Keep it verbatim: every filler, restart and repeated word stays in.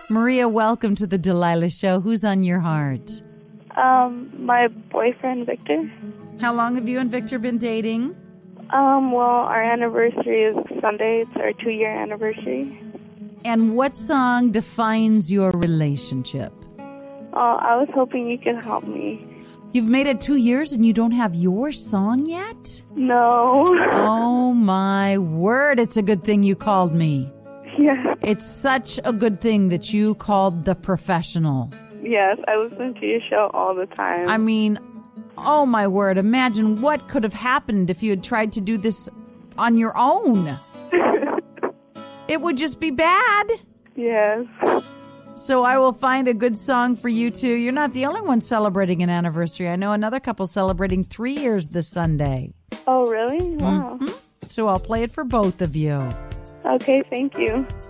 Maria, welcome to the Delilah Show. Who's on your heart? Um, my boyfriend, Victor. How long have you and Victor been dating? Um, well, our anniversary is Sunday. It's our two-year anniversary. And what song defines your relationship? Oh, I was hoping you could help me. You've made it two years and you don't have your song yet? No. Oh, my word. It's a good thing you called me. Yes. It's such a good thing that you called the professional. Yes, I listen to your show all the time. I mean, oh, my word. Imagine what could have happened if you had tried to do this on your own. It would just be bad. Yes. So I will find a good song for you two. You're not the only one celebrating an anniversary. I know another couple celebrating three years this Sunday. Oh, really? Wow. Mm-hmm. So I'll play it for both of you. Okay, thank you.